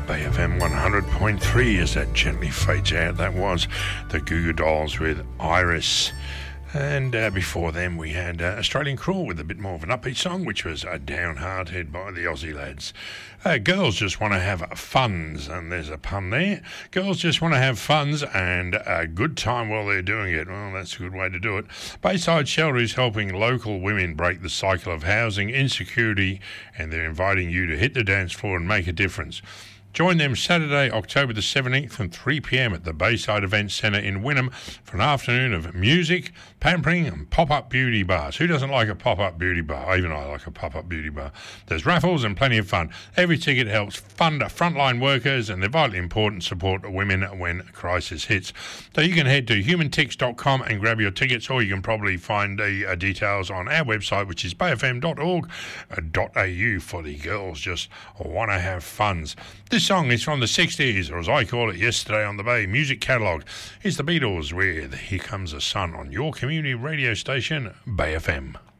Bay FM 100.3 as that gently fades out. That was the Goo Goo Dolls with Iris. And before them we had Australian Crawl with a bit more of an upbeat song, which was Downhearted by the Aussie lads. Girls just want to have funs, and there's a pun there. Girls just want to have funs and a good time while they're doing it. Well, that's a good way to do it. Bayside Shelter is helping local women break the cycle of housing insecurity, and they're inviting you to hit the dance floor and make a difference. Join them Saturday, October the 17th from 3 p.m. at the Bayside Events Centre in Wynnum for an afternoon of music, pampering and pop-up beauty bars. Who doesn't like a pop-up beauty bar? Even I like a pop-up beauty bar. There's raffles and plenty of fun. Every ticket helps fund frontline workers and the vitally important support of women when a crisis hits. So you can head to humantix.com and grab your tickets, or you can probably find the details on our website, which is bayfm.org.au for the Girls Just Want to Have Funs. This song is from the 60s, or as I call it, Yesterday on the Bay music catalogue. It's the Beatles with Here Comes the Sun on your community radio station, Bay FM.